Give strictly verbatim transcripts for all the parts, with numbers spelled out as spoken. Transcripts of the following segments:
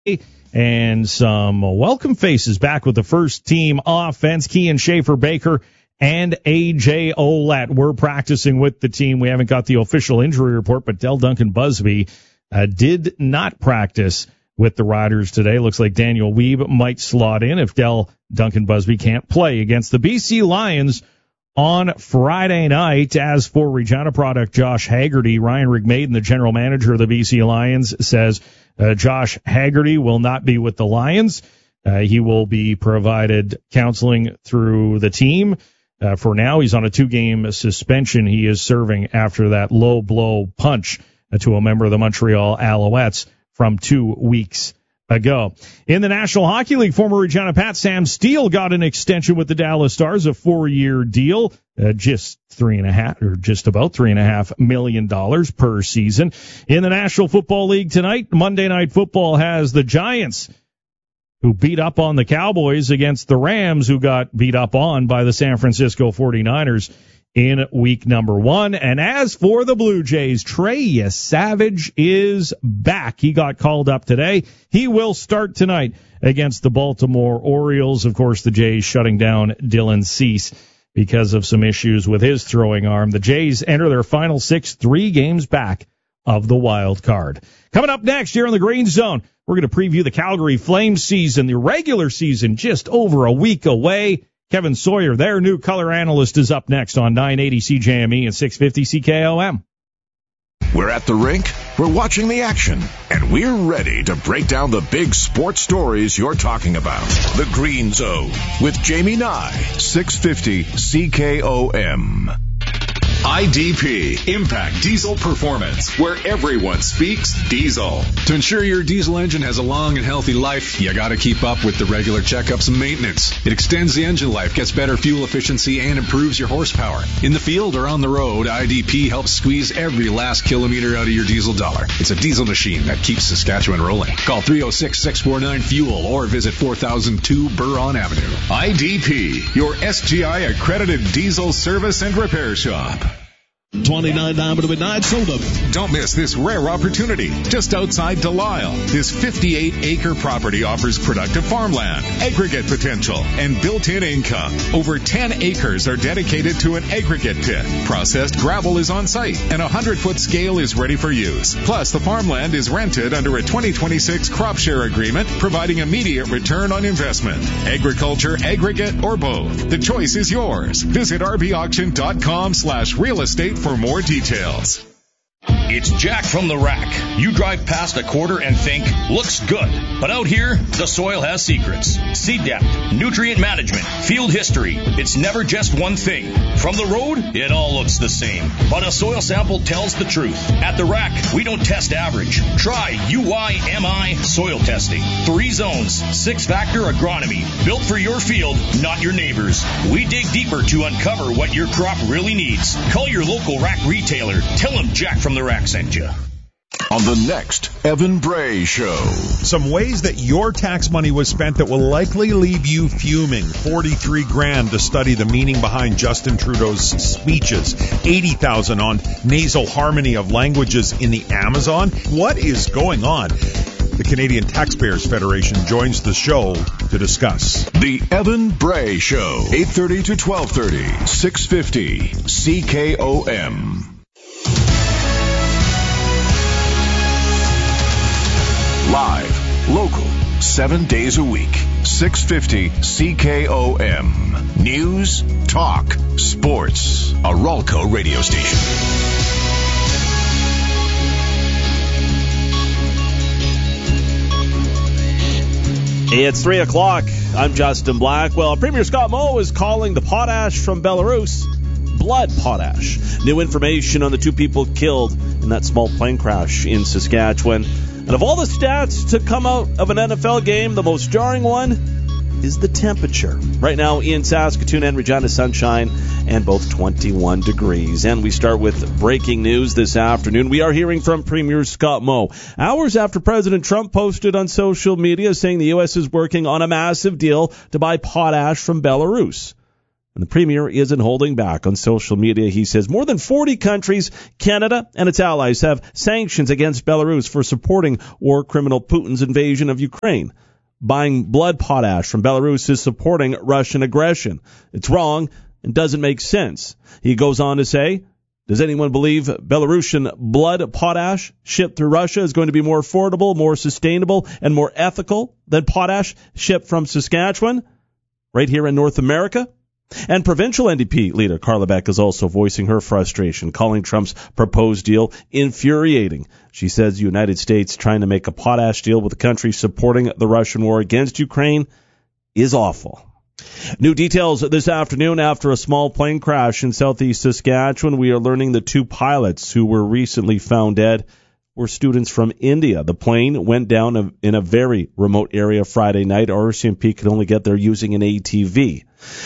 And some welcome faces back with the first team offense. Kean Schaefer-Baker and A J Olette were practicing with the team. We haven't got the official injury report, but Del Duncan Busby uh, did not practice with the Riders today. Looks like Daniel Weeb might slot in if Del Duncan Busby can't play against the B C Lions on Friday night. As for Regina product Josh Haggerty, Ryan Rigmaiden, the general manager of the B C Lions, says uh, Josh Haggerty will not be with the Lions. Uh, he will be provided counseling through the team. Uh, for now, he's on a two-game suspension he is serving after that low blow punch uh, to a member of the Montreal Alouettes from two weeks ago. In the National Hockey League, former Regina Pat Sam Steele got an extension with the Dallas Stars, a four-year deal, uh, just three and a half, or just about three and a half million dollars per season. In the National Football League tonight, Monday Night Football has the Giants, who beat up on the Cowboys, against the Rams, who got beat up on by the San Francisco forty-niners in week number one. And as for the Blue Jays, Trey Savage is back. He got called up today. He will start tonight against the Baltimore Orioles. Of course, the Jays shutting down Dylan Cease because of some issues with his throwing arm. The Jays enter their final six, three games back of the wild card. Coming up next here on the Green Zone, we're going to preview the Calgary Flames season, the regular season just over a week away. Kevin Sawyer, their new color analyst, is up next on nine eighty C J M E and six fifty C K O M. We're at the rink, we're watching the action, and we're ready to break down the big sports stories you're talking about. The Green Zone with Jamie Nye, six fifty C K O M. I D P, Impact Diesel Performance, where everyone speaks diesel. To ensure your diesel engine has a long and healthy life, you gotta keep up with the regular checkups and maintenance. It extends the engine life, gets better fuel efficiency, and improves your horsepower. In the field or on the road, I D P helps squeeze every last kilometer out of your diesel dollar. It's a diesel machine that keeps Saskatchewan rolling. Call three oh six, six four nine, FUEL or visit four thousand two Buron Avenue. I D P, your S G I accredited diesel service and repair shop. twenty-nine down to midnight, sold them. Don't miss this rare opportunity. Just outside Delisle, this fifty-eight acre property offers productive farmland, aggregate potential, and built-in income. Over ten acres are dedicated to an aggregate pit. Processed gravel is on site, and a hundred foot scale is ready for use. Plus, the farmland is rented under a twenty twenty-six crop share agreement, providing immediate return on investment. Agriculture, aggregate, or both. The choice is yours. Visit rbauction.com slash real estate for more details. It's Jack from the Rack. You drive past a quarter and think, looks good. But out here, the soil has secrets. Seed depth, nutrient management, field history. It's never just one thing. From the road, it all looks the same. But a soil sample tells the truth. At the Rack, we don't test average. Try U I M I soil testing. Three zones, six-factor agronomy. Built for your field, not your neighbor's. We dig deeper to uncover what your crop really needs. Call your local Rack retailer. Tell them Jack from the Rack sent you. On the next Evan Bray Show. Some ways that your tax money was spent that will likely leave you fuming. forty-three grand to study the meaning behind Justin Trudeau's speeches. eighty thousand on nasal harmony of languages in the Amazon. What is going on? The Canadian Taxpayers Federation joins the show to discuss. The Evan Bray Show. eight thirty to twelve thirty. six fifty C K O M. Live, local, seven days a week. six fifty C K O M. News, talk, sports. A Ralco radio station. It's three o'clock. I'm Justin Blackwell. Premier Scott Moe is calling the potash from Belarus blood potash. New information on the two people killed in that small plane crash in Saskatchewan. And of all the stats to come out of an N F L game, the most jarring one is the temperature. Right now in Saskatoon and Regina, sunshine and both twenty-one degrees. And we start with breaking news this afternoon. We are hearing from Premier Scott Moe hours after President Trump posted on social media saying the U S is working on a massive deal to buy potash from Belarus. And the premier isn't holding back on social media. He says more than forty countries, Canada and its allies, have sanctions against Belarus for supporting war criminal Putin's invasion of Ukraine. Buying blood potash from Belarus is supporting Russian aggression. It's wrong and doesn't make sense. He goes on to say, does anyone believe Belarusian blood potash shipped through Russia is going to be more affordable, more sustainable, and more ethical than potash shipped from Saskatchewan, right here in North America? And provincial N D P leader Carla Beck is also voicing her frustration, calling Trump's proposed deal infuriating. She says the United States trying to make a potash deal with a country supporting the Russian war against Ukraine is awful. New details this afternoon after a small plane crash in southeast Saskatchewan. We are learning the two pilots who were recently found dead were students from India. The plane went down in a very remote area Friday night. R C M P could only get there using an A T V.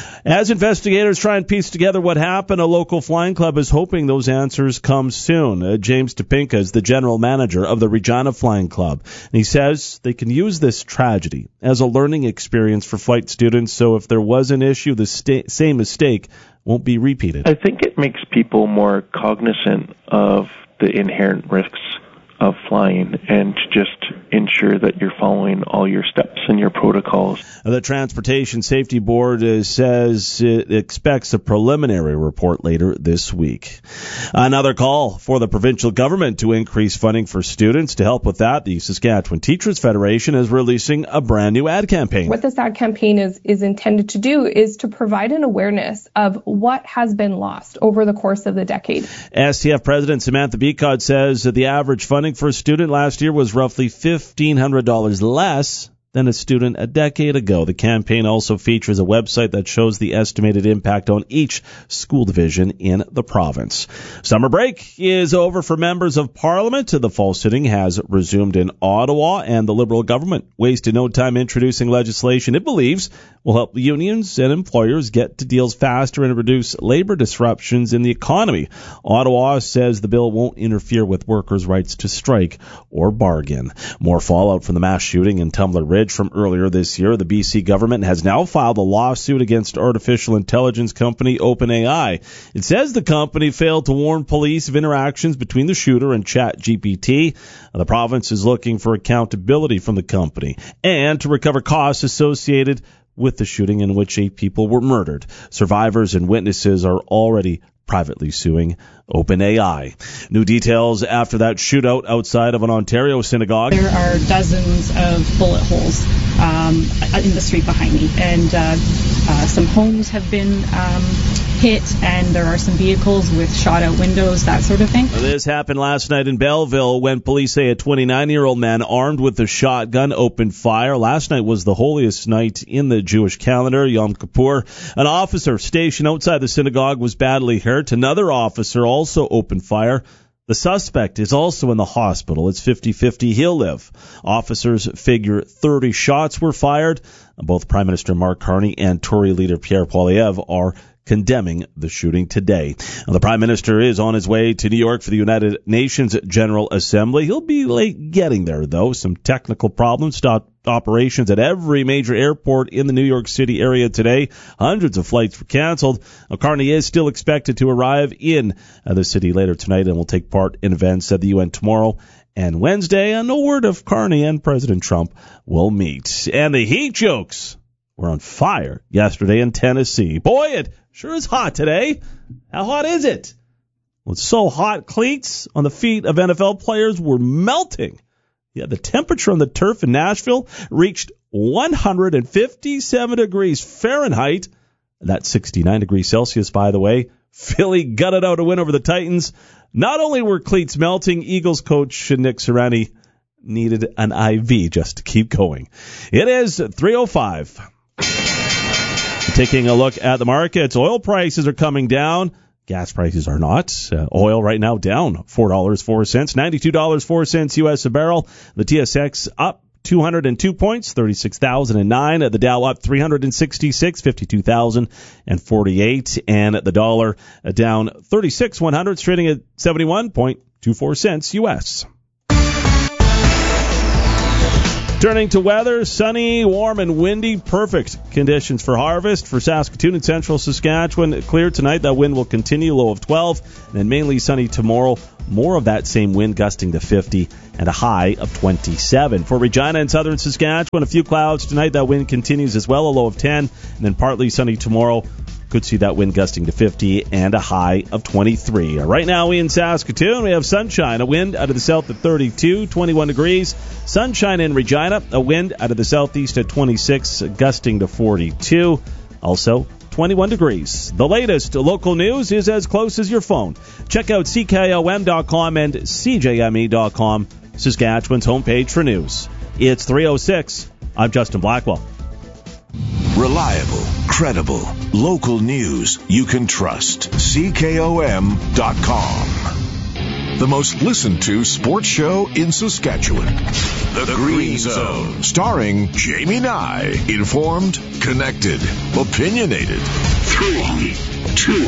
As investigators try and piece together what happened, a local flying club is hoping those answers come soon. Uh, James Topinka is the general manager of the Regina Flying Club, and he says they can use this tragedy as a learning experience for flight students, so if there was an issue, the sta- same mistake won't be repeated. I think it makes people more cognizant of the inherent risks of flying and to just ensure that you're following all your steps and your protocols. The Transportation Safety Board uh, says it expects a preliminary report later this week. Another call for the provincial government to increase funding for students. To help with that, the Saskatchewan Teachers Federation is releasing a brand new ad campaign. What this ad campaign is, is intended to do is to provide an awareness of what has been lost over the course of the decade. S T F President Samantha Beacott says that the average funding for a student last year was roughly fifteen hundred dollars less than a student a decade ago. The campaign also features a website that shows the estimated impact on each school division in the province. Summer break is over for members of Parliament. The fall sitting has resumed in Ottawa, and the Liberal government wasted no time introducing legislation it believes will help unions and employers get to deals faster and reduce labor disruptions in the economy. Ottawa says the bill won't interfere with workers' rights to strike or bargain. More fallout from the mass shooting in Tumbler Ridge from earlier this year. The B C government has now filed a lawsuit against artificial intelligence company OpenAI. It says the company failed to warn police of interactions between the shooter and ChatGPT. The province is looking for accountability from the company and to recover costs associated with the shooting in which eight people were murdered. Survivors and witnesses are already privately suing OpenAI. New details after that shootout outside of an Ontario synagogue. There are dozens of bullet holes um, in the street behind me, and uh, uh, some homes have been um, hit, and there are some vehicles with shot-out windows, that sort of thing. This happened last night in Belleville when police say a twenty-nine-year-old man armed with a shotgun opened fire. Last night was the holiest night in the Jewish calendar, Yom Kippur. An officer stationed outside the synagogue was badly hurt. Another officer also opened fire. The suspect is also in the hospital. It's fifty-fifty he'll live. Officers figure thirty shots were fired. Both Prime Minister Mark Carney and Tory leader Pierre Poilievre are condemning the shooting today. Now, the Prime Minister is on his way to New York for the United Nations General Assembly. He'll be late getting there, though. Some technical problems stopped operations at every major airport in the New York City area today. Hundreds of flights were canceled. Now, Carney is still expected to arrive in uh, the city later tonight and will take part in events at the U N tomorrow and Wednesday. And no word if Carney and President Trump will meet. And the heat jokes were on fire yesterday in Tennessee. Boy, it sure is hot today. How hot is it? Well, it's so hot, cleats on the feet of N F L players were melting. Yeah, the temperature on the turf in Nashville reached one hundred fifty-seven degrees Fahrenheit. That's sixty-nine degrees Celsius, by the way. Philly gutted out a win over the Titans. Not only were cleats melting, Eagles coach Nick Sirianni needed an I V just to keep going. It is three oh five. Taking a look at the markets, oil prices are coming down. Gas prices are not. Uh, oil right now down four dollars and four cents, ninety-two dollars and four cents U S a barrel. The T S X up two hundred two points, thirty-six thousand nine. The Dow up three hundred sixty-six, fifty-two thousand forty-eight. And the dollar down thirty-six one hundred, trading at seventy-one point two four cents U S. Turning to weather, sunny, warm, and windy. Perfect conditions for harvest. For Saskatoon and central Saskatchewan, clear tonight. That wind will continue, low of twelve. And then mainly sunny tomorrow. More of that same wind gusting to fifty and a high of twenty-seven. For Regina and southern Saskatchewan, a few clouds tonight. That wind continues as well, a low of ten. And then partly sunny tomorrow. Could see that wind gusting to fifty and a high of twenty-three. Right now in Saskatoon, we have sunshine, a wind out of the south at thirty-two, twenty-one degrees. Sunshine in Regina, a wind out of the southeast at twenty-six, gusting to forty-two. Also, twenty-one degrees. The latest local news is as close as your phone. Check out C K O M dot com and C J M E dot com, Saskatchewan's homepage for news. It's three oh six. I'm Justin Blackwell. Reliable, credible, local news you can trust. C K O M dot com. The most listened to sports show in Saskatchewan. The, the Green Zone. Starring Jamie Nye. Informed, connected, opinionated. Three, two,